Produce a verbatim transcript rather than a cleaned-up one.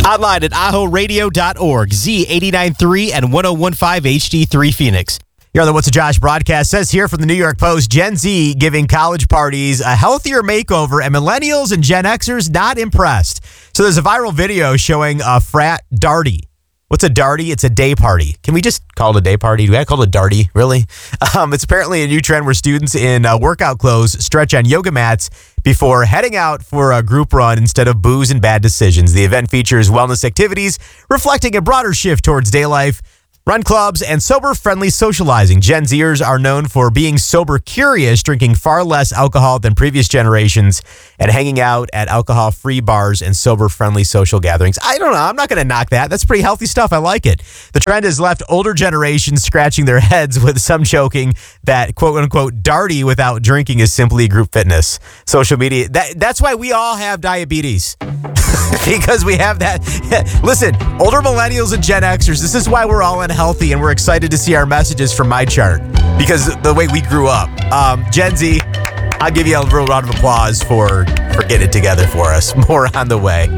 Online at aho radio dot org, Z eighty-nine point three and ten fifteen H D three Phoenix. You're on the What's a Josh broadcast. Says here from the New York Post, Gen Z giving college parties a healthier makeover and millennials and Gen Xers not impressed. So there's a viral video showing a frat darty. What's a darty? It's a day party. Can we just call it a day party? Do we have to call it a darty? Really? Um, it's apparently a new trend where students in uh, workout clothes stretch on yoga mats before heading out for a group run instead of booze and bad decisions. The event features wellness activities, reflecting a broader shift towards day life, run clubs, and sober-friendly socializing. Gen Zers are known for being sober-curious, drinking far less alcohol than previous generations, and hanging out at alcohol-free bars and sober-friendly social gatherings. I don't know. I'm not going to knock that. That's pretty healthy stuff. I like it. The trend has left older generations scratching their heads, with some joking that, quote-unquote, darty without drinking is simply group fitness. Social media, that, that's why we all have diabetes. Because we have that. Listen, older millennials and Gen Xers, this is why we're all unhealthy, and we're excited to see our messages from my chart because the way we grew up. Um, Gen Z, I'll give you a real round of applause for, for getting it together for us. More on the way.